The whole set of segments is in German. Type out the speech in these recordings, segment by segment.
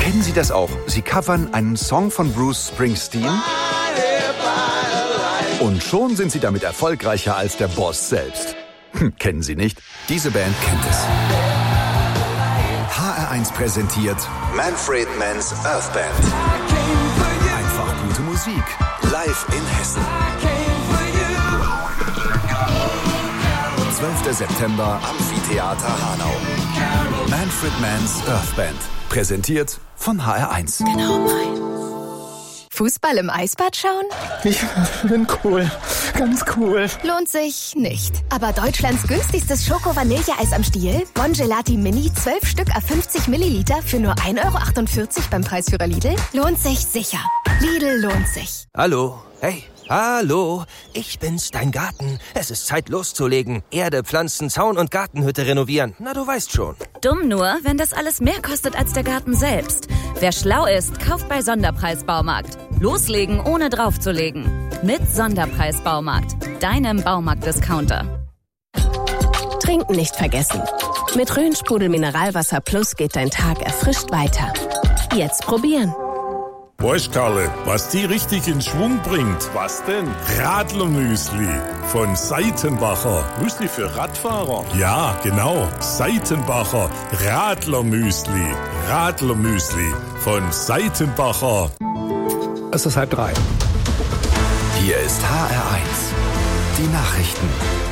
Kennen Sie das auch? Sie covern einen Song von Bruce Springsteen und schon sind Sie damit erfolgreicher als der Boss selbst. Kennen Sie nicht? Diese Band kennt es. HR1 präsentiert Manfred Mann's Earth Band. Einfach gute Musik. Live in Hessen. 12. September, Amphitheater Hanau. Manfred Mann's Earth Band. Präsentiert von HR1. Genau meins. Fußball im Eisbad schauen? Ich bin cool. Ganz cool. Lohnt sich nicht. Aber Deutschlands günstigstes Schoko-Vanilleeis am Stiel? Bon Gelati Mini, 12 Stück a 50 Milliliter für nur 1,48 € beim Preisführer Lidl? Lohnt sich sicher. Lidl lohnt sich. Hallo. Hey. Hallo, ich bin's, dein Garten. Es ist Zeit loszulegen. Erde, Pflanzen, Zaun und Gartenhütte renovieren. Na, du weißt schon. Dumm nur, wenn das alles mehr kostet als der Garten selbst. Wer schlau ist, kauft bei Sonderpreis Baumarkt. Loslegen, ohne draufzulegen. Mit Sonderpreis Baumarkt, deinem Baumarkt-Discounter. Trinken nicht vergessen. Mit Rhön-Sprudel Mineralwasser Plus geht dein Tag erfrischt weiter. Jetzt probieren. Weißt Karle, was die richtig in Schwung bringt? Was denn? Radlermüsli von Seitenbacher. Müsli für Radfahrer? Ja, genau. Seitenbacher Radlermüsli. Radlermüsli von Seitenbacher. Es ist 2:30. Hier ist HR1. Die Nachrichten.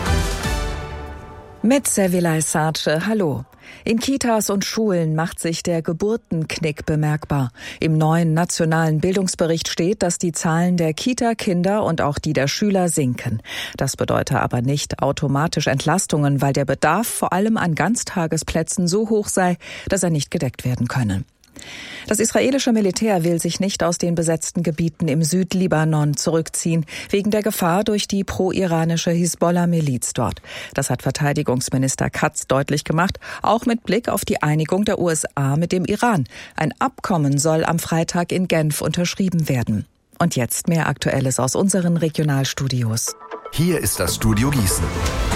Mit Sevilay Sace, hallo. In Kitas und Schulen macht sich der Geburtenknick bemerkbar. Im neuen nationalen Bildungsbericht steht, dass die Zahlen der Kita-Kinder und auch die der Schüler sinken. Das bedeutet aber nicht automatisch Entlastungen, weil der Bedarf vor allem an Ganztagesplätzen so hoch sei, dass er nicht gedeckt werden könne. Das israelische Militär will sich nicht aus den besetzten Gebieten im Südlibanon zurückziehen, wegen der Gefahr durch die pro-iranische Hisbollah-Miliz dort. Das hat Verteidigungsminister Katz deutlich gemacht, auch mit Blick auf die Einigung der USA mit dem Iran. Ein Abkommen soll am Freitag in Genf unterschrieben werden. Und jetzt mehr Aktuelles aus unseren Regionalstudios. Hier ist das Studio Gießen.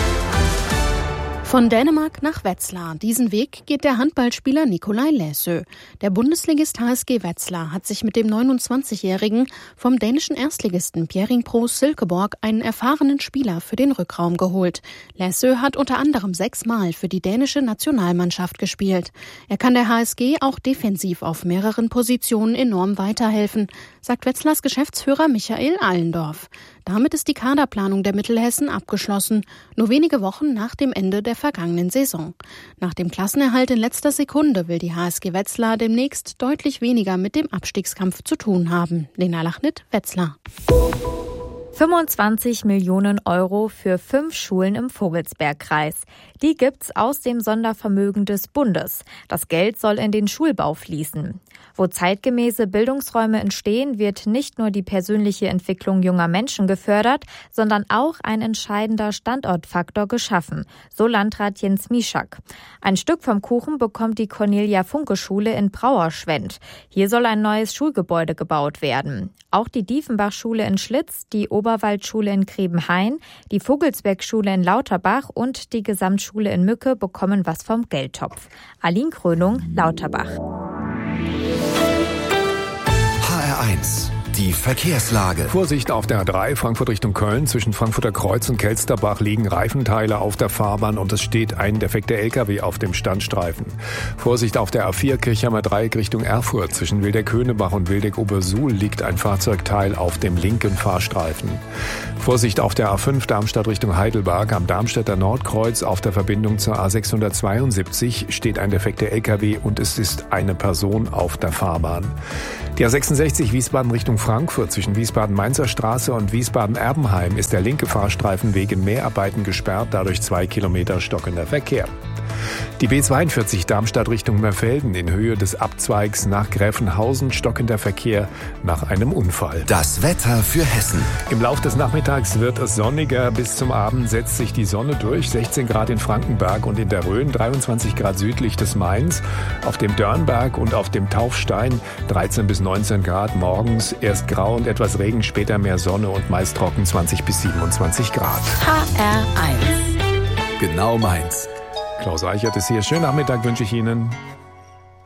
Von Dänemark nach Wetzlar. Diesen Weg geht der Handballspieler Nikolaj Læsø. Der Bundesligist HSG Wetzlar hat sich mit dem 29-Jährigen vom dänischen Erstligisten Bjerringbro Silkeborg einen erfahrenen Spieler für den Rückraum geholt. Læsø hat unter anderem 6-mal für die dänische Nationalmannschaft gespielt. Er kann der HSG auch defensiv auf mehreren Positionen enorm weiterhelfen, sagt Wetzlars Geschäftsführer Michael Allendorf. Damit ist die Kaderplanung der Mittelhessen abgeschlossen, nur wenige Wochen nach dem Ende der vergangenen Saison. Nach dem Klassenerhalt in letzter Sekunde will die HSG Wetzlar demnächst deutlich weniger mit dem Abstiegskampf zu tun haben. Lena Lachnit, Wetzlar. 25 Millionen € für 5 Schulen im Vogelsbergkreis. Die gibt's aus dem Sondervermögen des Bundes. Das Geld soll in den Schulbau fließen. Wo zeitgemäße Bildungsräume entstehen, wird nicht nur die persönliche Entwicklung junger Menschen gefördert, sondern auch ein entscheidender Standortfaktor geschaffen, so Landrat Jens Mischak. Ein Stück vom Kuchen bekommt die Cornelia-Funke-Schule in Brauerschwendt. Hier soll ein neues Schulgebäude gebaut werden. Auch die Diefenbach-Schule in Schlitz, die Oberwaldschule in Grebenhain, die Vogelsberg-Schule in Lauterbach und die Gesamtschule in Mücke bekommen was vom Geldtopf. Aline Krönung, Lauterbach. HR1. Die Verkehrslage. Vorsicht auf der A3 Frankfurt Richtung Köln. Zwischen Frankfurter Kreuz und Kelsterbach liegen Reifenteile auf der Fahrbahn und es steht ein defekter LKW auf dem Standstreifen. Vorsicht auf der A4 Kirchheimer Dreieck Richtung Erfurt. Zwischen Wildeck-Höneberg und Wildeck-Obersuhl liegt ein Fahrzeugteil auf dem linken Fahrstreifen. Vorsicht auf der A5 Darmstadt Richtung Heidelberg. Am Darmstädter Nordkreuz auf der Verbindung zur A672 steht ein defekter LKW und es ist eine Person auf der Fahrbahn. Die A66 Wiesbaden Richtung Frankfurt zwischen Wiesbaden-Mainzer Straße und Wiesbaden-Erbenheim ist der linke Fahrstreifen wegen Mäharbeiten gesperrt, dadurch 2 Kilometer stockender Verkehr. Die B42 Darmstadt Richtung Mörfelden in Höhe des Abzweigs nach Gräfenhausen stockender Verkehr nach einem Unfall. Das Wetter für Hessen. Im Lauf des Nachmittags wird es sonniger. Bis zum Abend setzt sich die Sonne durch. 16 Grad in Frankenberg und in der Rhön, 23 Grad südlich des Mains. Auf dem Dörnberg und auf dem Taufstein 13 bis 19 Grad morgens. Erst grau und etwas Regen, später mehr Sonne und meist trocken 20 bis 27 Grad. HR1. Genau meins. Klaus Reichert ist hier. Schönen Nachmittag wünsche ich Ihnen.